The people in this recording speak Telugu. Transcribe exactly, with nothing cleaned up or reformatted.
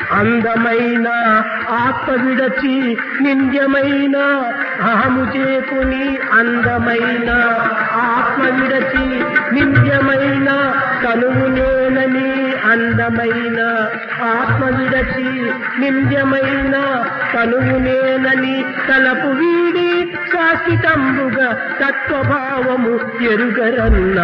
అందమైన ఆత్మ విడచి నింద్యమైన అహము చేకుని అందమైన ఆత్మ విడచి నింద్యమైన కనువు నేనని అందమైన ఆత్మ విడచి నింద్యమైన కనువు నేనని తలపు వీడి శాశ్వతంబుగా తత్వభావము ఎరుగరన్న